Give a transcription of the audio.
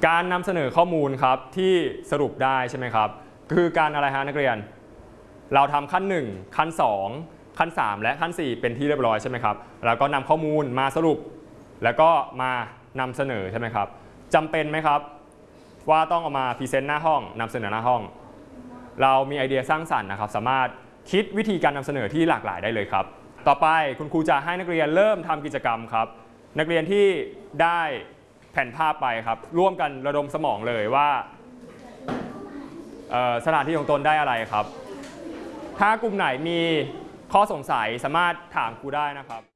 การนำเสนอข้อมูลครับที่สรุปได้ใช่ไหมครับคือการอะไรฮะนักเรียนเราทำขั้น1ขั้น2ขั้น3และขั้น4เป็นที่เรียบร้อยใช่ไหมครับแล้วก็นำข้อมูลมาสรุปแล้วก็มานำเสนอใช่ไหมครับจำเป็นไหมครับว่าต้องเอามาพรีเซนต์หน้าห้องนำเสนอหน้าห้องเรามีไอเดียสร้างสรรค์นะครับสามารถคิดวิธีการนำเสนอที่หลากหลายได้เลยครับต่อไปคุณครูจะให้นักเรียนเริ่มทำกิจกรรมครับนักเรียนที่ได้แผ่นภาพไปครับร่วมกันระดมสมองเลยว่าสถานที่ของตนได้อะไรครับถ้ากลุ่มไหนมีข้อสงสัยสามารถถามครูได้นะครับ